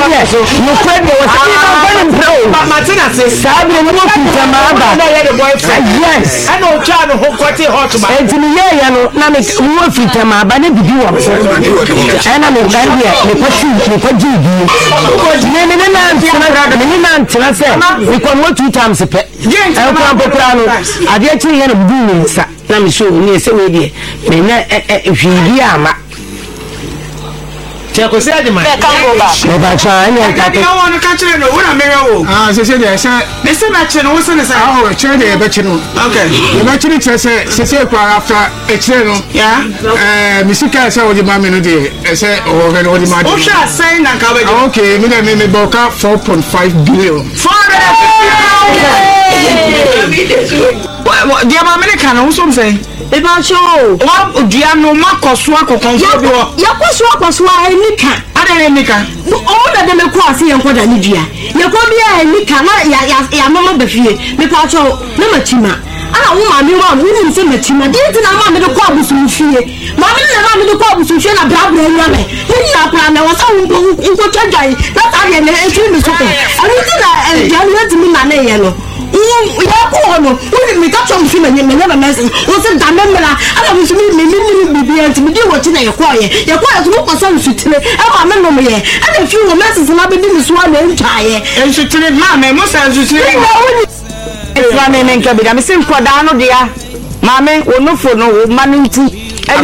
no kwede was Martina says sabi no fita maaba na ye the boyfriend yes I know cha no ho kwete hot ma entimi ye no na me wo fita maaba na bibi wo ana me gandi me kwati me kwaji bi ne na ntina se we kon wo 2 times pe e ko popra no ade chi ye no bu ni sa na me show ni se we die me na hwidi ama Cheko say the man. Ba cha any ka. I want to catch no we na mere wo. Say dey say they say na che no we say na say oh che dey be che no. Okay. The be che ni che say kwa after e che no. Yeah. Misika say o di ma me no dey say o we no di ma dey. O sha say na ka be. Okay, me boka 4.5 billion. 400. Dia ma me ka na wo so say. Eba cho o dia no makoso akokonfo bi wo yakoso enika adere enika o da de meku ase yenkoda ni dua yeko bia enika na ya mama bafie me pa cho na matima ana wo ma mi wa wo ni se matima de ti na ma me de ko abusu fie ma me na ma me de ko abusu fie na brabra nya me ni na pra na wo sa wo nko chajai na ta ye ne etu mi so ko ani ti na ya ni ti mi na na ye no no we catch on film and never messing was a damemela I was me bibi and me do what in your quiet to look for some shitty and a few messages and I've been this one entire and she tell mamma most as you say ramen and cabin I'm saying quadano dear mamma will no for no money to no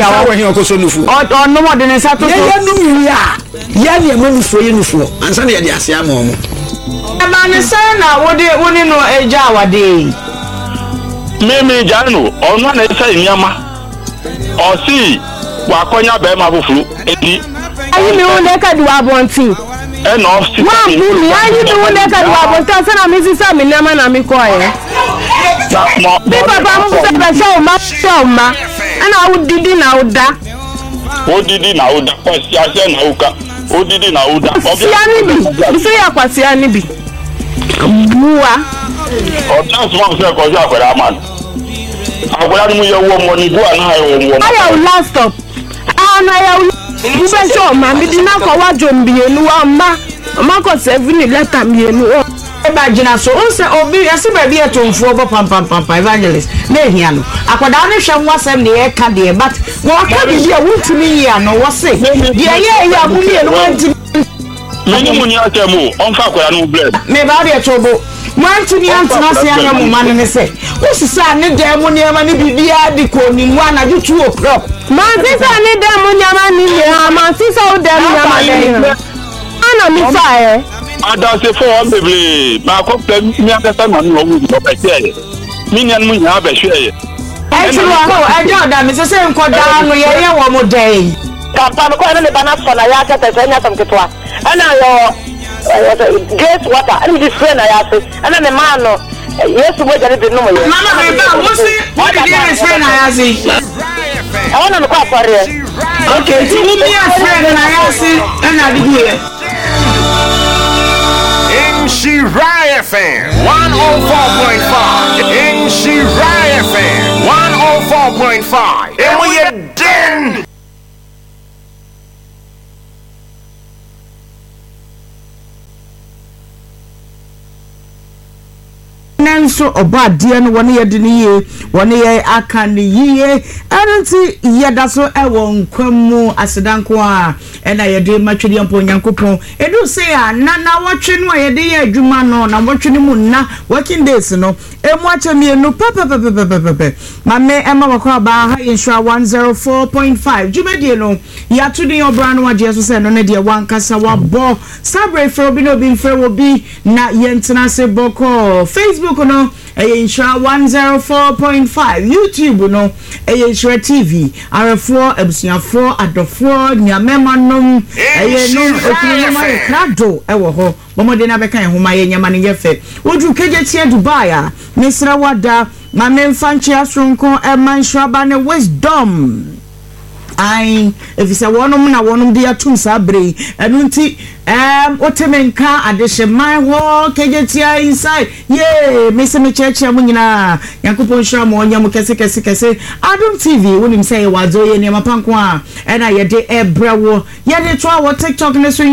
more than a Saturday yeah move for you for and Sunday the Asiamo man say na woni no eja wade me janu onu na say nyama o si wa konya be ma fufuru edi ayi mi won de ka du abonti e no si wa bu mi ayi mi won de ka du abonti say na mi si say mi nyama na mi ko ye bi papa mu se be show ma ana wo didi na oda ko si ase na uka odidi na oda obi so ya kwasi ani bi Bua. O chance one say ko ja kwara man. Akwara ni mu ye wo mo ni bua na wo mo. I will last stop. Na ya you be sure ma bi na ko wa jombienu wa ma ko 7 letter mienu. E ba gina so o se obi yase ba bi etomfo bo pam evangelist. Na ehia no. Akwada na hwe nwasem ne e ka de but wo ka bi ya wuntumi ya no wo se. De ye ya mu mienu wanti many money out there more on Fakwa no bread. Me ba de chobo. One to the answer say am mo man ne say. Wo sisa ne dem mo ne ma ne bibia di ko ni mu ana ju 2 o'clock. Man sisa ne dem mo ne ma ni le man sisa o dem ne ma de. Ana mi fa e. Ada se for on bebe. Ma ko pe mi akasa ma no wo do pe tie. Mi nyan mu nya ba hwe ye. E ti wa ko e jo da mi se nko da no ye ye wo mo dey. Papa no ko na le bana for na ya ta ta nya tam ketwa. Ana yo gate water and this friend I asked and then the man no yes we just didn't know mama me ba what did you friend I asked I want to go for it okay so we be a friend and I asked and I did here in Shirai FM 104.5 in Shirai FM 104.5 and we are done. Nanso obade no woni ye de ne woni ye aka ne yie anti yeda so ewo nkwamu asedanko a na ye de matwede ampo nyankopon edu se a na wotwe no ye de ye adwuma no na wotwe ne mu na working days no emu achemie no pepepepepepe mame ema wakwa ba ha insure 104.5 jumedie no ya to de obra no age so se no ne de wankasa wabo sabre fro bi no bi mfre wo bi na ye ntena se boko Facebook no insure 104.5 YouTube no insure TV arefo ebusiafo adofo nyamema nom no okunema krado ewo ho bomode na beka ehoma ye nyama ne yefe odu keje tie Dubai a misra wada ma memfa nche asronko emanshaba ne wisdom ai efisa wonum na wonum de atum sabre enu nti otemenka adehyeman ho kejetia inside ye meseme cheche mu nyina yakopon hwa mo nya mu kese Adom TV wonim say wazo ye ne mapanko a na ye de ebrewo ye de to a TikTok ne so